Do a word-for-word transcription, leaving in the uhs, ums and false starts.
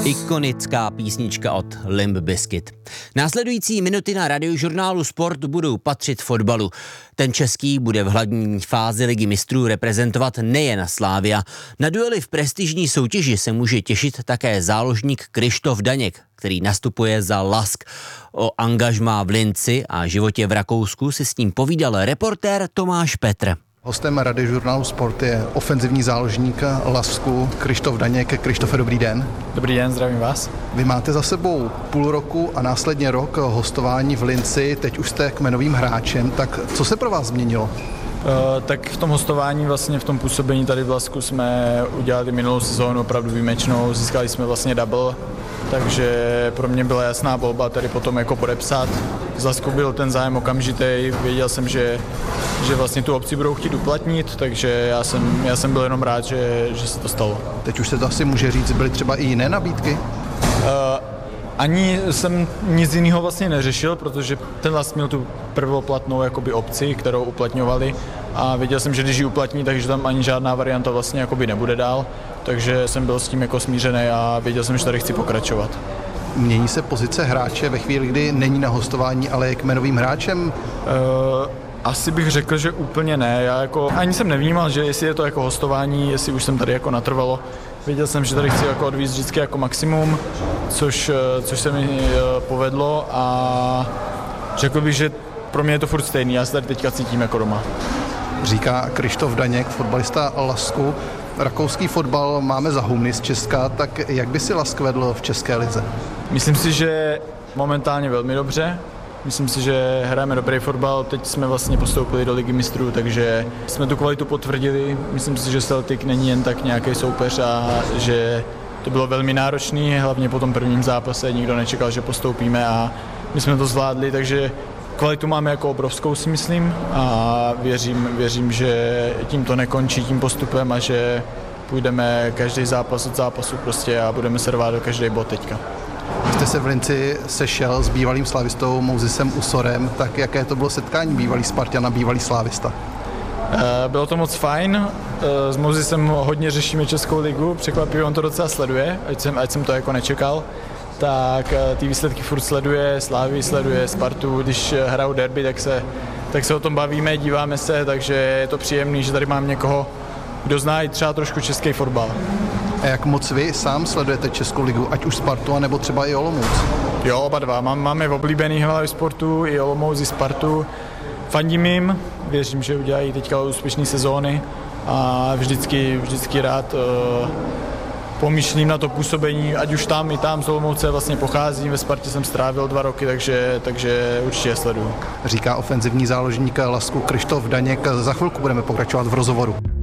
Ikonická písnička od Limp Bizkit. Následující minuty na Radiožurnálu Sport budou patřit fotbalu. Ten český bude v hlavní fázi Ligy mistrů reprezentovat nejen Slavia. Na duely v prestižní soutěži se může těšit také záložník Kryštof Daněk, který nastupuje za Lask. O angažmá v Linci a životě v Rakousku si s ním povídal reportér Tomáš Petr. Hostem Radiožurnálu Sport je ofenzivní záložník Lasku Kryštof Daněk. Kryštofe, dobrý den. Dobrý den, zdravím vás. Vy máte za sebou půl roku a následně rok hostování v Linci, teď už jste kmenovým hráčem, tak co se pro vás změnilo? Uh, tak v tom hostování, vlastně v tom působení tady v Lasku jsme udělali minulou sezónu opravdu výjimečnou, získali jsme vlastně double, takže pro mě byla jasná volba tady potom jako podepsat. Z Lasku byl ten zájem okamžitý, věděl jsem, že, že vlastně tu opci budou chtít uplatnit, takže já jsem, já jsem byl jenom rád, že, že se to stalo. Teď už se to asi může říct, byly třeba i jiné nabídky? Uh, Ani jsem nic jiného vlastně neřešil, protože ten Lask měl tu prvoplatnou jakoby opci, kterou uplatňovali a věděl jsem, že když ji uplatní, takže tam ani žádná varianta vlastně jakoby nebude dál, takže jsem byl s tím jako smířený a věděl jsem, že tady chci pokračovat. Mění se pozice hráče ve chvíli, kdy není na hostování, ale je kmenovým hráčem? Uh, Asi bych řekl, že úplně ne. Já jako ani jsem nevnímal, že jestli je to jako hostování, jestli už jsem tady jako natrvalo. Věděl jsem, že tady chci jako odvízt vždycky jako maximum, což, což se mi povedlo a řekl bych, že pro mě je to furt stejný. Já se tady teďka cítím jako doma. Říká Kryštof Daněk, fotbalista Lasku. Rakouský fotbal máme za humny z Česka, tak jak by si Lask vedl v české lize? Myslím si, že momentálně velmi dobře. Myslím si, že hrajeme dobrý fotbal, teď jsme vlastně postoupili do Ligy mistrů, takže jsme tu kvalitu potvrdili. Myslím si, že Celtic není jen tak nějaký soupeř a že to bylo velmi náročný, hlavně po tom prvním zápase nikdo nečekal, že postoupíme a my jsme to zvládli, takže kvalitu máme jako obrovskou, si myslím, a věřím, věřím, že tím to nekončí tím postupem a že půjdeme každý zápas od zápasu prostě a budeme se rvát do každý bod teďka. Jste se v Linci sešel s bývalým slavistou Mouzesem Usorem, tak jaké to bylo setkání bývalý Spartan a bývalý slávista? Bylo to moc fajn, s Mouzesem hodně řešíme Českou ligu, překvapivě on to docela sleduje, ať jsem, ať jsem to jako nečekal, tak ty výsledky furt sleduje, Slávy sleduje, Spartu, když hrajou derby, tak se, tak se o tom bavíme, díváme se, takže je to příjemný, že tady mám někoho, kdo zná i třeba trošku český fotbal. A jak moc vy sám sledujete Českou ligu, ať už Spartu, anebo třeba i Olomouc? Jo, oba dva. Mám, máme oblíbený hlavy sportu, i Olomouc, i Spartu. Fandím jim, věřím, že udělají teďka úspěšné sezóny a vždycky, vždycky rád uh, pomýšlím na to působení, ať už tam, i tam z Olomouce vlastně pocházím, ve Spartě jsem strávil dva roky, takže, takže určitě je sleduju. Říká ofenzivní záložník Lasku Kryštof Daněk. Za chvilku budeme pokračovat v rozhovoru.